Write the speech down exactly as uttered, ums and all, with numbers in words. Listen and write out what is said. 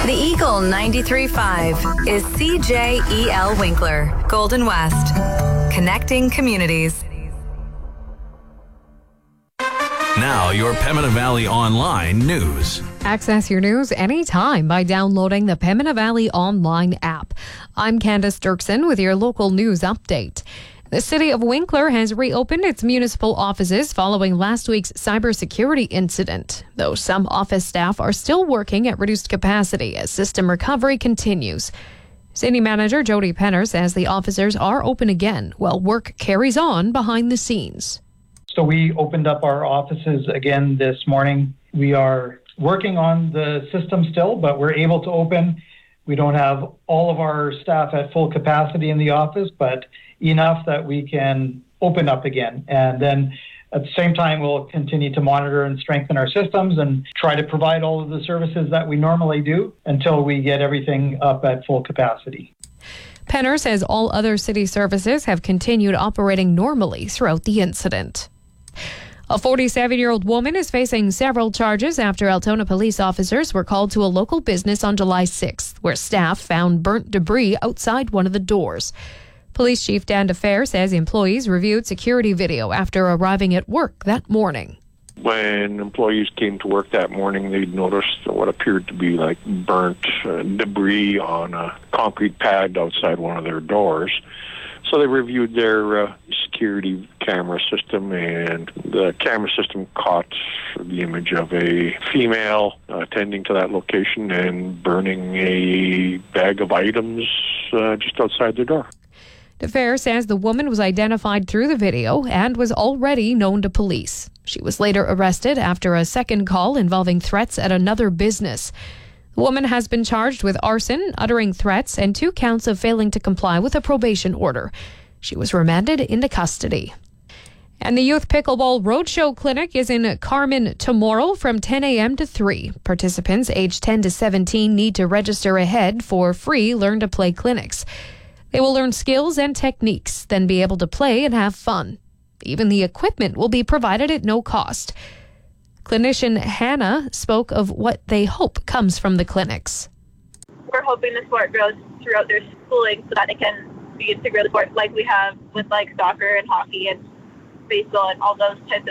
The Eagle ninety-three point five is C J E L Winkler, Golden West. Connecting communities. Now, your Pembina Valley Online news. Access your news anytime by downloading the Pembina Valley Online app. I'm Candace Dirksen with your local news update. The city of Winkler has reopened its municipal offices following last week's cybersecurity incident, though some office staff are still working at reduced capacity as system recovery continues. City Manager Jody Penner says the officers are open again while work carries on behind the scenes. So we opened up our offices again this morning. We are working on the system still, but we're able to open. We don't have all of our staff at full capacity in the office, but enough that we can open up again. And then at the same time, we'll continue to monitor and strengthen our systems and try to provide all of the services that we normally do until we get everything up at full capacity. Penner says all other city services have continued operating normally throughout the incident. A forty-seven-year-old woman is facing several charges after Altona police officers were called to a local business on July sixth, where staff found burnt debris outside one of the doors. Police Chief Dan DeFer says employees reviewed security video after arriving at work that morning. When employees came to work that morning, they noticed what appeared to be like burnt uh, debris on a concrete pad outside one of their doors. So they reviewed their uh, security camera system, and the camera system caught the image of a female uh, attending to that location and burning a bag of items uh, just outside their door. DeFer says the woman was identified through the video and was already known to police. She was later arrested after a second call involving threats at another business. The woman has been charged with arson, uttering threats, and two counts of failing to comply with a probation order. She was remanded into custody. And the Youth Pickleball Roadshow Clinic is in Carmen tomorrow from ten a.m. to three. Participants aged ten to seventeen need to register ahead for free Learn to Play clinics. They will learn skills and techniques, then be able to play and have fun. Even the equipment will be provided at no cost. Clinician Hannah spoke of what they hope comes from the clinics. We're hoping the sport grows throughout their schooling so that it can be integrated sport like we have with like soccer and hockey and baseball and all those types of